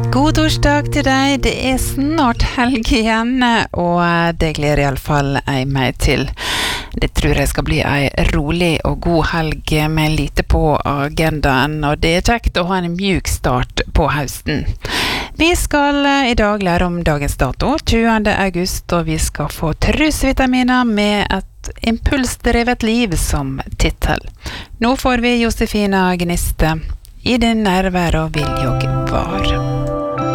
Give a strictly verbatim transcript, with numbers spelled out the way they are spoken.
God torsdag til deg, det er snart helg igjen, og det gleder i alle fall jeg meg til. Det tror jeg skal bli en rolig og god helg med lite på agendaen, og det er kjekt å ha en mjuk start på høsten. Vi skal i dag lære om dagens dato, tjuende august, og vi skal få trusvitaminer med et impulsdrevet liv som titel. Nå får vi Josefina Gniste i din nærvær og viljog var.